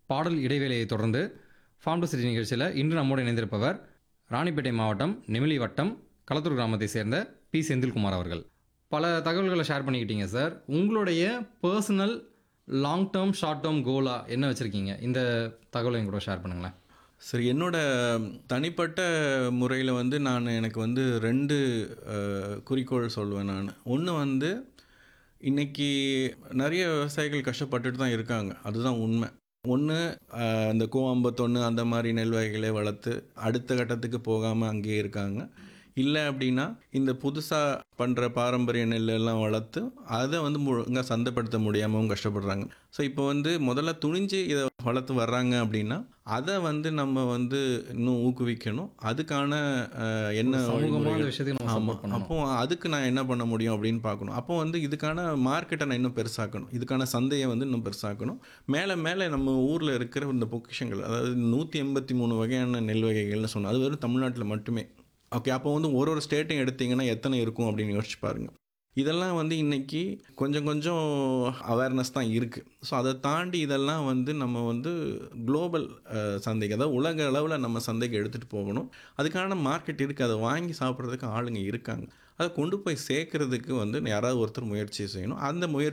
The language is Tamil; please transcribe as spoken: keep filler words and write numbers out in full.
பாடல் இடைவேளையை தொடர்ந்து ஃபார்ம் டு சிட்டி நிகழ்ச்சியில் இன்று நம்மோடு இணைந்திருப்பவர் ராணிப்பேட்டை மாவட்டம் நெமிலி வட்டம் களத்தூர் கிராமத்தை சேர்ந்த பி செந்தில்குமார் அவர்கள். பல தகவல்களை ஷேர் பண்ணிக்கிட்டீங்க சார். உங்களுடைய personal long term short term கோலாக என்ன வச்சுருக்கீங்க? இந்த தகவலை என் கூட ஷேர் பண்ணுங்களேன். சரி, என்னோட தனிப்பட்ட முறையில் வந்து நான் எனக்கு வந்து ரெண்டு குறிக்கோள் சொல்லுவேன். நான் ஒன்று வந்து இன்றைக்கி நிறைய விவசாயிகள் கஷ்டப்பட்டுட்டு தான் இருக்காங்க, அதுதான் உண்மை. ஒன்று அந்த கோவம்பத்தொன்று அந்த மாதிரி நெல் வகைகளை வளர்த்து அடுத்த கட்டத்துக்கு போகாமல் அங்கேயே இருக்காங்க. இல்லை அப்படின்னா இந்த புதுசாக பண்ணுற பாரம்பரிய நெல்லெல்லாம் வளர்த்து அதை வந்து முழுங்க சந்தைப்படுத்த முடியாமவும் கஷ்டப்படுறாங்க. ஸோ இப்போ வந்து முதல்ல துணிஞ்சு இதை வளர்த்து வர்றாங்க அப்படின்னா அதை வந்து நம்ம வந்து இன்னும் ஊக்குவிக்கணும். அதுக்கான என்ன ஆமாம், அப்போ அதுக்கு நான் என்ன பண்ண முடியும் அப்படின்னு பார்க்கணும். அப்போ வந்து இதுக்கான மார்க்கெட்டை நான் இன்னும் பெருசாக்கணும், இதுக்கான சந்தையை வந்து இன்னும் பெருசாக்கணும். மேலே மேலே நம்ம ஊரில் இருக்கிற இந்த பொக்கிஷங்கள், அதாவது நூற்றி எண்பத்தி மூணு வகையான நெல் வகைகள்னு சொன்னோம், அது வெறும் தமிழ்நாட்டில் மட்டுமே. ஓகே, அப்போ வந்து ஒரு ஒரு ஸ்டேட்டையும் எடுத்திங்கன்னா எத்தனை இருக்கும் அப்படின்னு யோசிச்சு பாருங்கள். இதெல்லாம் வந்து இன்றைக்கி கொஞ்சம் கொஞ்சம் அவேர்னஸ் தான் இருக்குது. ஸோ அதை தாண்டி இதெல்லாம் வந்து நம்ம வந்து குளோபல் சந்தைக்கு, அதாவது உலக அளவில் நம்ம சந்தைக்கு எடுத்துகிட்டு போகணும். அதுக்கான மார்க்கெட் இருக்குது, அதை வாங்கி சாப்பிட்றதுக்கு ஆளுங்க இருக்காங்க. அதை கொண்டு போய் சேர்க்குறதுக்கு வந்து யாராவது ஒருத்தர் முயற்சி செய்யணும். அந்த முயற்சி